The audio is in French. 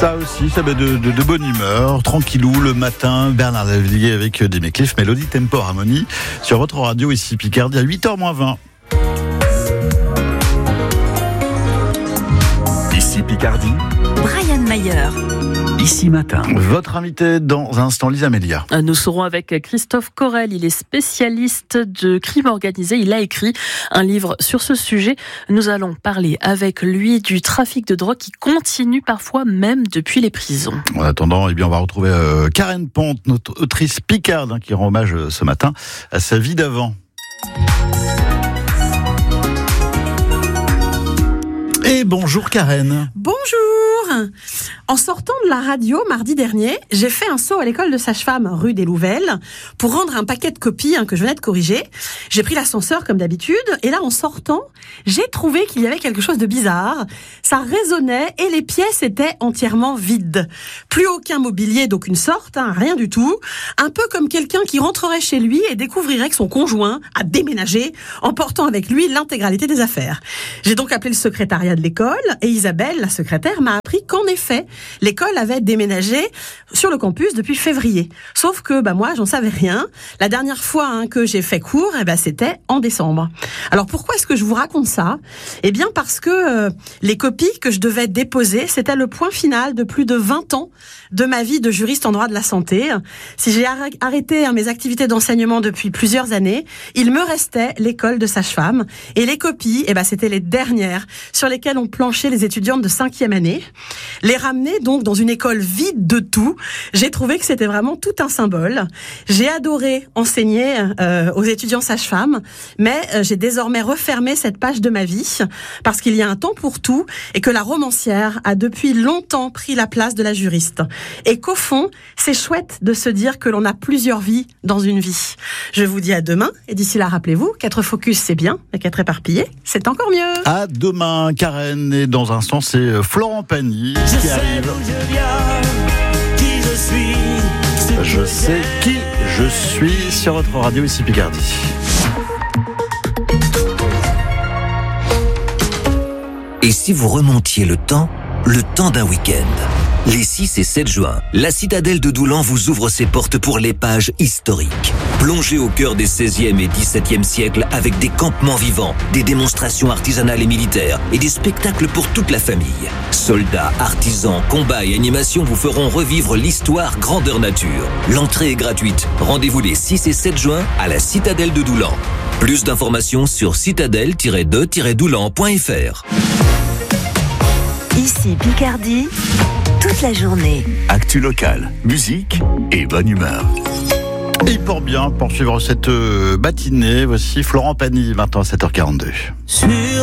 Ça aussi, ça met de bonne humeur, tranquillou le matin. Bernard Lavilliers avec Demi Cliff, Mélodie Tempo Harmonie sur votre radio ici Picardie à 8h-20. Ici Picardie, Brian Mayer. Ici Matin. Votre invité dans un instant, Lisa Mélia. Nous serons avec Christophe Corel. Il est spécialiste de crime organisé. Il a écrit un livre sur ce sujet. Nous allons parler avec lui du trafic de drogue qui continue parfois même depuis les prisons. En attendant, on va retrouver Karen Ponte, notre autrice picarde, qui rend hommage ce matin à sa vie d'avant. Et bonjour Karen. Bonjour. En sortant de la radio mardi dernier, j'ai fait un saut à l'école de sage-femme rue des Louvelles pour rendre un paquet de copies que je venais de corriger. J'ai pris l'ascenseur comme d'habitude et là en sortant, j'ai trouvé qu'il y avait quelque chose de bizarre. Ça résonnait et les pièces étaient entièrement vides. Plus aucun mobilier d'aucune sorte, rien du tout. Un peu comme quelqu'un qui rentrerait chez lui et découvrirait que son conjoint a déménagé, emportant avec lui l'intégralité des affaires. J'ai donc appelé le secrétariat de l'école et Isabelle, la secrétaire, m'a appris qu'en effet, l'école avait déménagé sur le campus depuis février. Sauf que moi, j'en savais rien. La dernière fois que j'ai fait cours, c'était en décembre. Alors pourquoi est-ce que je vous raconte ça ? Eh bien parce que les copies que je devais déposer, c'était le point final de plus de 20 ans de ma vie de juriste en droit de la santé. Si j'ai arrêté mes activités d'enseignement depuis plusieurs années, il me restait l'école de sage-femme. Et les copies, c'était les dernières sur lesquelles ont planché les étudiantes de 5e année. Les ramener donc dans une école vide de tout, j'ai trouvé que c'était vraiment tout un symbole. J'ai adoré enseigner aux étudiants sages-femmes, mais j'ai désormais refermé cette page de ma vie parce qu'il y a un temps pour tout et que la romancière a depuis longtemps pris la place de la juriste. Et qu'au fond, c'est chouette de se dire que l'on a plusieurs vies dans une vie. Je vous dis à demain et d'ici là, rappelez-vous qu'être focus c'est bien, mais qu'être éparpillé c'est encore mieux. À demain Karen, et dans un instant c'est Florent Pagny qui arrive. Je sais qui je suis sur votre radio ici Picardie. Et si vous remontiez le temps d'un week-end ? Les 6 et 7 juin, la citadelle de Doulan vous ouvre ses portes pour l'épage historique. Plongez au cœur des 16e et 17e siècles avec des campements vivants, des démonstrations artisanales et militaires et des spectacles pour toute la famille. Soldats, artisans, combats et animations vous feront revivre l'histoire grandeur nature. L'entrée est gratuite. Rendez-vous les 6 et 7 juin à la citadelle de Doulan. Plus d'informations sur citadelle-de-doulan.fr. Ici Picardie, toute la journée. actu locale, musique et bonne humeur. Et pour bien poursuivre cette matinée, voici Florent Pagny, maintenant à 7h42.